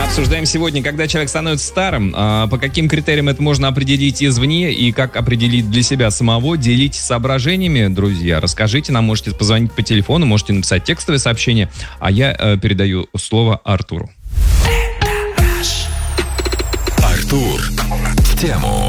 Обсуждаем сегодня, когда человек становится старым, по каким критериям это можно определить извне и как определить для себя самого. Делитесь соображениями, друзья. Расскажите нам, можете позвонить по телефону, можете написать текстовое сообщение, а я передаю слово Артуру. Артур в тему.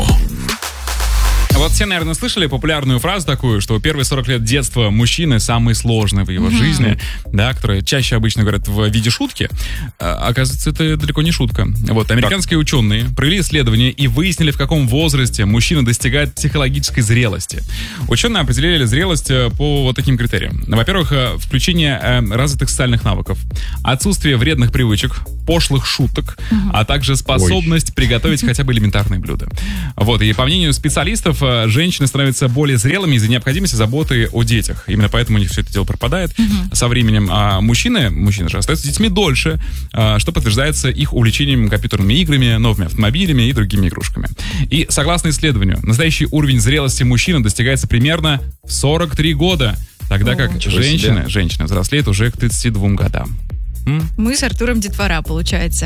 Вот все, наверное, слышали популярную фразу такую, что первые 40 лет детства мужчины самые сложные в его жизни, да, которые чаще обычно говорят в виде шутки. Оказывается, это далеко не шутка. Вот, американские ученые провели исследование и выяснили, в каком возрасте мужчина достигает психологической зрелости. Ученые определили зрелость по вот таким критериям. Во-первых, включение развитых социальных навыков, отсутствие вредных привычек, пошлых шуток, а также способность приготовить хотя бы элементарные блюда. Вот, и по мнению специалистов, женщины становятся более зрелыми из-за необходимости заботы о детях. Именно поэтому у них все это дело пропадает со временем. А мужчины же остаются с детьми дольше, что подтверждается их увлечением компьютерными играми, новыми автомобилями и другими игрушками. И согласно исследованию, настоящий уровень зрелости мужчины достигается примерно в 43 года, тогда как женщина взрослеет уже к 32 годам. Мы с Артуром детвора, получается.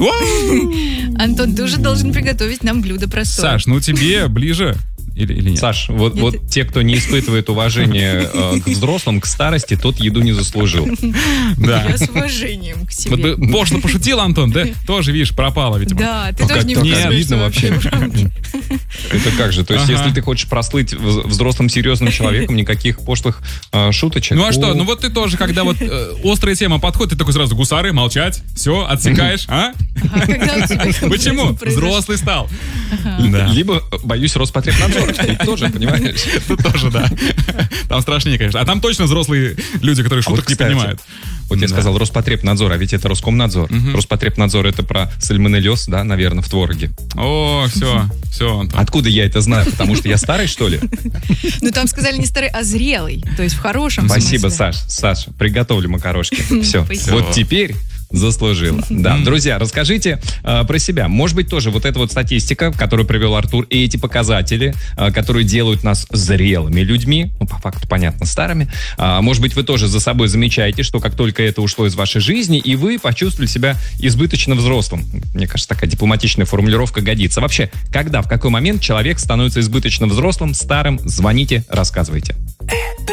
Антон тоже должен приготовить нам блюдо простое. Саш, ну тебе ближе или нет? Саш, вот те, кто не испытывает уважения к взрослым, к старости, тот еду не заслужил. Да. Я с уважением к себе. Вот пошло пошутил, Антон, да? Тоже, видишь, пропало, видимо. Да, ты тоже не Нет, видно вообще. Это как же? То есть, если ты хочешь прослыть взрослым серьезным человеком, никаких пошлых шуточек. Ну а что? Ну вот ты тоже, когда вот острая тема подходит, ты такой сразу: гусары, молчать, все, отсекаешь, а? Почему? Взрослый стал. Либо боюсь Роспотребнадзора. Тоже, понимаешь? Тут тоже, да. Там страшнее, конечно. А там точно взрослые люди, которые шуток не понимают. Вот я сказал Роспотребнадзор, а ведь это Роскомнадзор. Роспотребнадзор — это про сальмонеллез, да, наверное, в твороге. О, все, Антон. Откуда я это знаю? Потому что я старый, что ли? Ну, там сказали не старый, а зрелый. То есть в хорошем смысле. Спасибо, Саша. Приготовлю макарошки. Все. Спасибо. Вот теперь заслужила. Да, друзья, расскажите про себя. Может быть, тоже вот эта вот статистика, которую привел Артур, и эти показатели, которые делают нас зрелыми людьми, ну, по факту, понятно, старыми. Может быть, вы тоже за собой замечаете, что как только это ушло из вашей жизни, и вы почувствовали себя избыточно взрослым. Мне кажется, такая дипломатичная формулировка годится. Вообще, когда, в какой момент человек становится избыточно взрослым, старым? Звоните, рассказывайте.